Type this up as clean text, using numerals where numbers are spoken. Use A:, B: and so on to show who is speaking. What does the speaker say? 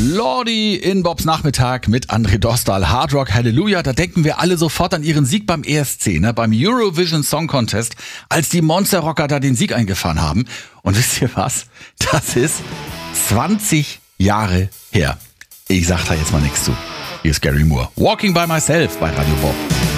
A: Lordi in Bobs Nachmittag mit André Dostal. Hard Rock Hallelujah, da denken wir alle sofort an ihren Sieg beim ESC, beim Eurovision Song Contest, als die Monster-Rocker da den Sieg eingefahren haben. Und wisst ihr was? Das ist 20 Jahre her. Ich sag da jetzt mal nichts zu. Hier ist Gary Moore. Walking by Myself bei Radio Bob.